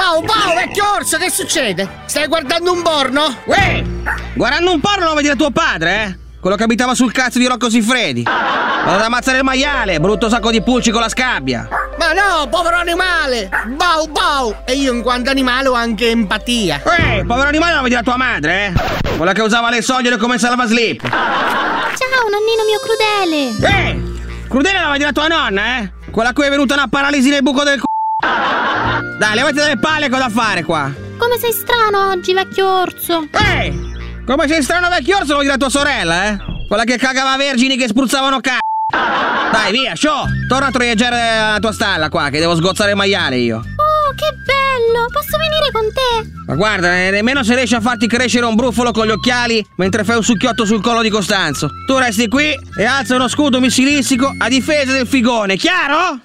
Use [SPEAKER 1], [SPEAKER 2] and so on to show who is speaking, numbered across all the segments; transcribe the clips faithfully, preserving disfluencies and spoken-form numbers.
[SPEAKER 1] Bau, Bau, vecchio orso, che succede? Stai guardando un porno?
[SPEAKER 2] Uè! Guardando un porno lo vedi da tuo padre, eh? Quello che abitava sul cazzo di Rocco Siffredi. Vado ad ammazzare il maiale, brutto sacco di pulci con la scabbia.
[SPEAKER 1] Ma no, povero animale! Bau, Bau! E io in quanto animale ho anche empatia.
[SPEAKER 2] Uè, povero animale lo vedi da tua madre, eh? Quella che usava le soglie come salvaslip.
[SPEAKER 3] Ciao, nonnino mio crudele.
[SPEAKER 2] Uè! Crudele la vedi da tua nonna, eh? Quella a cui è venuta una paralisi nel buco del c***o. Dai, levati dalle palle, cosa da fare qua?
[SPEAKER 3] Come sei strano oggi, vecchio orso.
[SPEAKER 2] Ehi! Come sei strano vecchio orso lo vedi da tua sorella, eh? Quella che cagava vergini che spruzzavano c***o. Dai, via, show! Torna a troieggiare la tua stalla qua, che devo sgozzare il maiale io.
[SPEAKER 3] Oh, che bello! Posso venire con te?
[SPEAKER 2] Ma guarda, nemmeno se riesci a farti crescere un brufolo con gli occhiali mentre fai un succhiotto sul collo di Costanzo. Tu resti qui e alza uno scudo missilistico a difesa del figone, chiaro?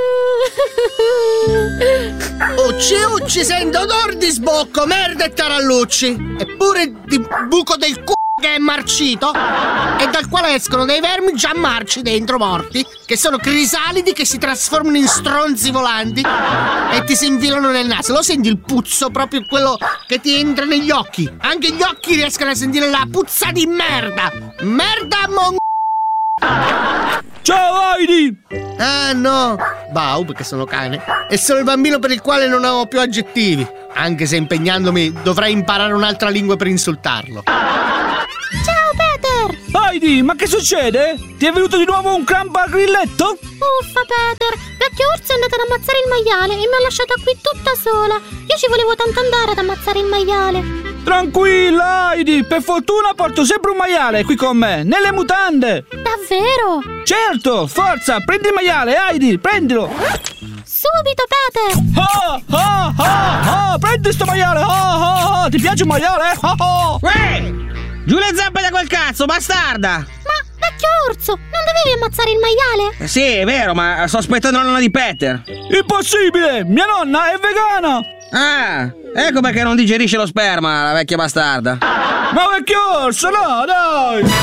[SPEAKER 1] Ucci, ucci, sento odor di sbocco, merda e tarallucci. Eppure di buco del c***o che è marcito e dal quale escono dei vermi già marci dentro, morti, che sono crisalidi che si trasformano in stronzi volanti e ti si infilano nel naso. Lo senti il puzzo, proprio quello che ti entra negli occhi. Anche gli occhi riescono a sentire la puzza di merda. Merda mon...
[SPEAKER 4] Ciao Heidi!
[SPEAKER 1] Ah no, Bau, perché sono cane. È solo il bambino per il quale non ho più aggettivi. Anche se impegnandomi dovrei imparare un'altra lingua per insultarlo.
[SPEAKER 3] Ciao Peter!
[SPEAKER 4] Heidi, ma che succede? Ti è venuto di nuovo un crampo al grilletto?
[SPEAKER 3] Uffa Peter, vecchio orso è andato ad ammazzare il maiale e mi ha lasciata qui tutta sola. Io ci volevo tanto andare ad ammazzare il maiale.
[SPEAKER 4] Tranquilla Heidi, per fortuna porto sempre un maiale qui con me, nelle mutande.
[SPEAKER 3] Davvero?
[SPEAKER 4] Certo, forza, prendi il maiale Heidi, prendilo.
[SPEAKER 3] Subito Peter!
[SPEAKER 4] Ah, ah, ah, ah, prendi sto maiale, ah, ah, ah. Ti piace un maiale? Ah, ah.
[SPEAKER 2] Uè! Giù le zampe da quel cazzo, bastarda!
[SPEAKER 3] Ma, vecchio orso, non dovevi ammazzare il maiale?
[SPEAKER 2] Eh sì, è vero, ma sto aspettando la nonna di Peter.
[SPEAKER 4] Impossibile, mia nonna è vegana.
[SPEAKER 2] Ah, ecco perché non digerisce lo sperma, la vecchia bastarda.
[SPEAKER 4] Ma vecchio orso, no, dai!